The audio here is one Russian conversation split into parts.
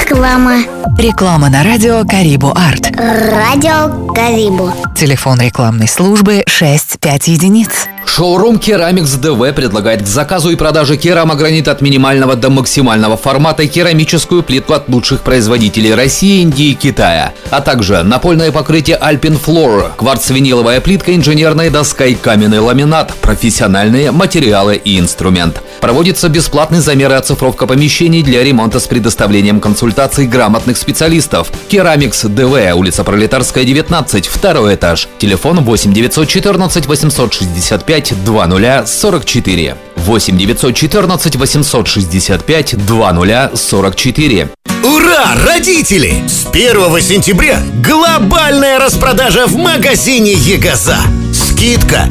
Реклама. Реклама на радио Карибу Арт. Радио Карибу. Телефон рекламной службы 65 единиц. Шоурум Керамикс ДВ предлагает к заказу и продаже керамогранит от минимального до максимального формата и керамическую плитку от лучших производителей России, Индии и Китая, а также напольное покрытие Alpine Floor, кварц-виниловая плитка, инженерная доска и каменный ламинат, профессиональные материалы и инструмент. Проводится бесплатный замер и оцифровка помещений для ремонта с предоставлением консультаций грамотных специалистов. Керамикс ДВ, улица Пролетарская, 19, второй этаж. Телефон 8 914 865 2044. 8 914 865 2044. Ура, родители! С 1 сентября глобальная распродажа в магазине Егоза. Скидка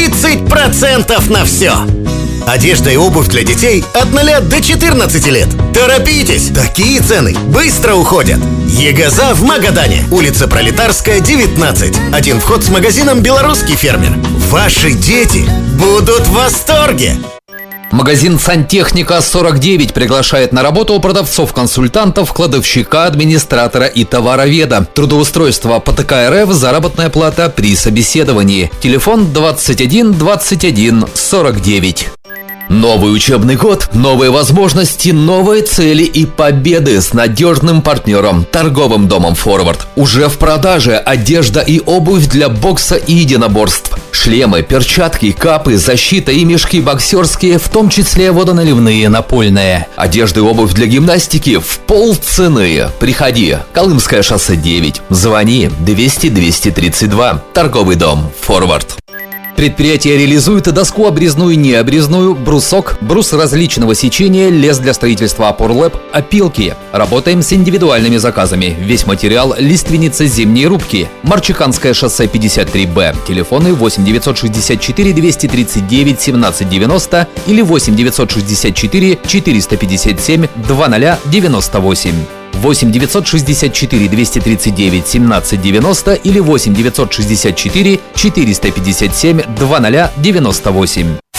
30% на все. Одежда и обувь для детей от 0 до 14 лет. Торопитесь, такие цены быстро уходят. Егоза в Магадане, улица Пролетарская, 19. Один вход с магазином «Белорусский фермер». Ваши дети будут в восторге. Магазин «Сантехника 49» приглашает на работу продавцов-консультантов, кладовщика, администратора и товароведа. Трудоустройство по ТК РФ, заработная плата при собеседовании. Телефон 21 21 49. Новый учебный год, новые возможности, новые цели и победы с надежным партнером – торговым домом «Форвард». Уже в продаже одежда и обувь для бокса и единоборств. Шлемы, перчатки, капы, защита и мешки боксерские, в том числе водоналивные, напольные. Одежда и обувь для гимнастики в полцены. Приходи. Колымское шоссе 9. Звони 200-232. Торговый дом «Форвард». Предприятие реализует доску обрезную, необрезную, брусок, брус различного сечения, лес для строительства опор ЛЭП, опилки. Работаем с индивидуальными заказами. Весь материал – лиственница зимней рубки. Марчиканское шоссе 53Б. Телефоны 8 964 239 1790 или 8 964 457 2098. 8 964 239 1790 или 8 964 457 2098.